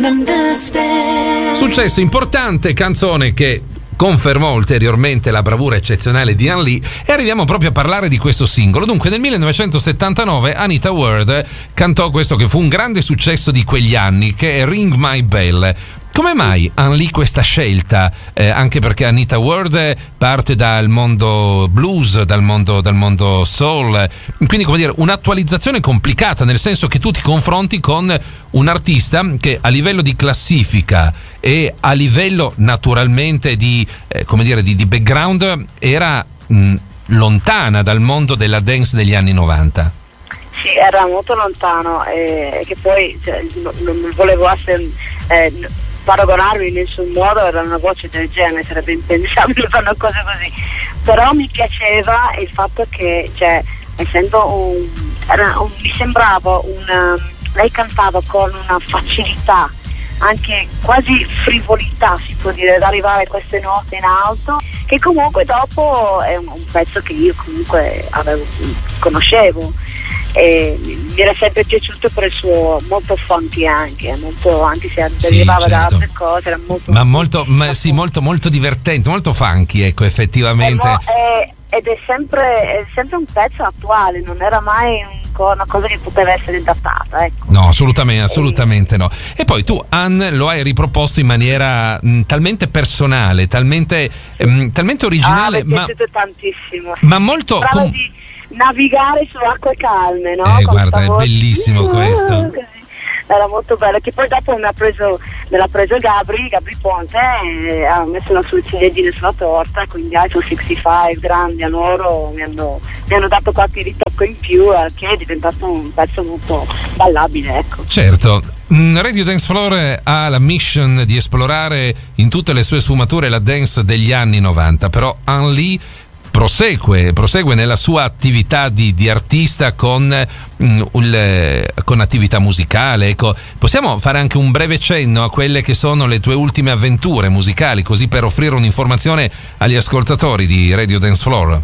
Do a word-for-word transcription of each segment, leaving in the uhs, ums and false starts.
understand. Successo importante, canzone che confermò ulteriormente la bravura eccezionale di Ann Lee, e arriviamo proprio a parlare di questo singolo. Dunque nel millenovecentosettantanove Anita Ward cantò questo che fu un grande successo di quegli anni, che è Ring My Bell. Come mai Ann Lee questa scelta? Eh, anche perché Anita Ward parte dal mondo blues, dal mondo, dal mondo soul, quindi come dire un'attualizzazione complicata, nel senso che tu ti confronti con un artista che a livello di classifica e a livello naturalmente di, eh, come dire, di, di background era mh, lontana dal mondo della dance degli anni novanta. Sì, era molto lontano, e che poi cioè, non volevo essere... Eh, paragonarmi in nessun modo, era una voce del genere, sarebbe impensabile fare una cosa così, però mi piaceva il fatto che, cioè, essendo un, era un mi sembrava una, lei cantava con una facilità, anche quasi frivolità si può dire, ad arrivare a queste note in alto, che comunque dopo è un, un pezzo che io comunque avevo, conoscevo, e mi era sempre piaciuto per il suo molto funky, anche molto, anche se derivava sì, certo. da altre cose, era molto ma molto ma sì molto molto divertente, molto funky, ecco, effettivamente. È mo- è, ed è sempre è sempre un pezzo attuale, non era mai un, una cosa che poteva essere datata, ecco. No, assolutamente, assolutamente no. E poi tu, Ann, lo hai riproposto in maniera mh, talmente personale, talmente mh, talmente originale, ah, mi è ma tantissimo, sì. ma molto com- di navigare su acque calme, no? Eh, Con guarda, è voce. bellissimo questo. Così. Era molto bello, che poi dopo mi ha preso, me l'ha preso Gabri, Gabri Ponte, e ha messo la sua ciliegina sulla torta, quindi Iso sessantacinque, grandi a loro, mi hanno, mi hanno dato qualche ritocco in più, che è diventato un pezzo molto ballabile, ecco. Certo. Radio Dance Floor ha la mission di esplorare in tutte le sue sfumature la dance degli anni novanta, però Ann Lee prosegue, prosegue nella sua attività di, di artista con, mh, un, con attività musicale. Ecco, possiamo fare anche un breve cenno a quelle che sono le tue ultime avventure musicali, così per offrire un'informazione agli ascoltatori di Radio Dance Floor?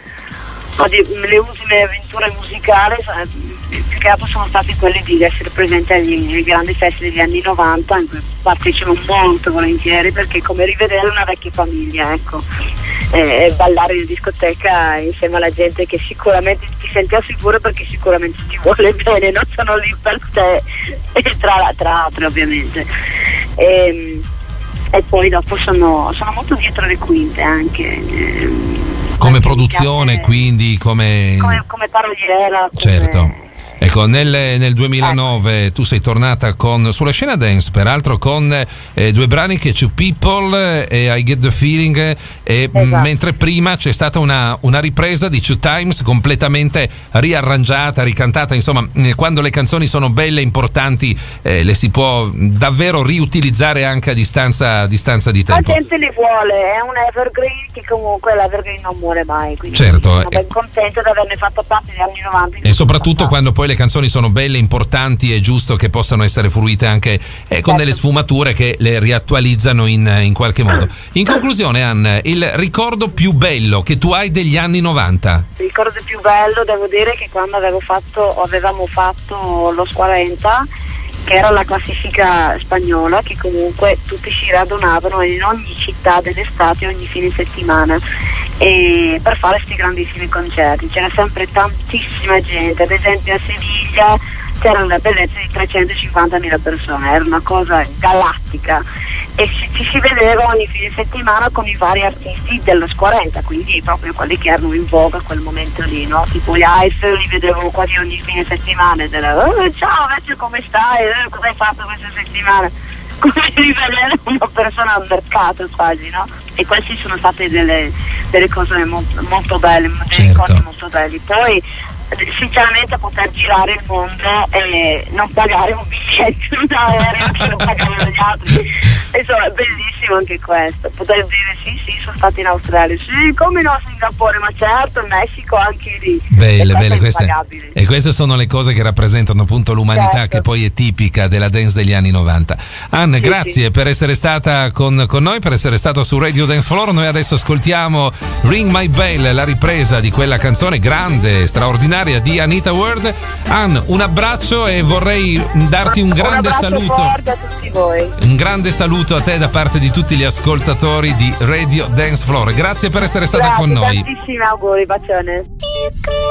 Le ultime avventure musicali più che altro sono state quelle di essere presente agli, ai grandi festi degli anni novanta, in cui partecipo molto volentieri, perché è come rivedere una vecchia famiglia, ecco, e, e ballare in discoteca insieme alla gente che sicuramente ti senti al sicuro, perché sicuramente ti vuole bene, non sono lì per te, e tra, tra altri ovviamente. E, e poi dopo sono, sono molto dietro le quinte anche. Come produzione, quindi come... come come paroliera, come... Certo. Ecco, nel, nel duemilanove tu sei tornata con, sulla scena dance, peraltro con eh, due brani, che Two People e I Get the Feeling, e esatto. m- mentre prima c'è stata una, una ripresa di Two Times completamente riarrangiata, ricantata. Insomma, eh, quando le canzoni sono belle e importanti, eh, le si può davvero riutilizzare anche a distanza, a distanza di tempo. La gente li vuole, è un evergreen che comunque l'evergreen non muore mai, quindi certo, sono ben contenta di averne fatto parte negli anni novanta. E soprattutto quando poi le canzoni sono belle, importanti, è giusto che possano essere fruite anche eh, con delle sfumature che le riattualizzano in, in qualche modo. In conclusione, Ann, il ricordo più bello che tu hai degli anni novanta? Il ricordo più bello, devo dire, che quando avevo fatto, avevamo fatto lo quaranta, che era la classifica spagnola, che comunque tutti si radunavano in ogni città dell'estate, ogni fine settimana, e per fare questi grandissimi concerti. C'era sempre tantissima gente, ad esempio a Siviglia c'era una bellezza di trecentocinquantamila persone, era una cosa galattica, e ci, ci si vedeva ogni fine settimana con i vari artisti dello quaranta, quindi proprio quelli che erano in voga a quel momento lì, no? Tipo gli Ice li vedevo quasi ogni fine settimana, della, oh, ciao vecchio, come stai? Eh, cosa hai fatto questa settimana? Come di vedere una persona al mercato quasi, no? E queste sono state delle, delle cose molto, molto belle, dei certo. ricordi molto belli. Poi sinceramente poter girare il mondo e non pagare un biglietto d'aereo, che non pagare gli altri, insomma è bellissimo anche questo, poter dire sì sì sono stati in Australia. Sì, come no, Singapore, ma certo, in Messico anche lì. Belle, belle queste. E queste sono le cose che rappresentano appunto l'umanità, certo, che poi è tipica della dance degli anni novanta. Anne, sì, grazie sì. per essere stata con, con noi, per essere stata su Radio Dance Floor. Noi adesso ascoltiamo Ring My Bell, la ripresa di quella canzone grande, straordinaria di Anita Ward. Anne, un abbraccio e vorrei darti un grande un saluto. Forte a tutti voi. Un grande saluto a te da parte di tutti gli ascoltatori di Radio Dance Floor. Grazie per essere stata Grazie, con noi. Tantissimi auguri, bacione.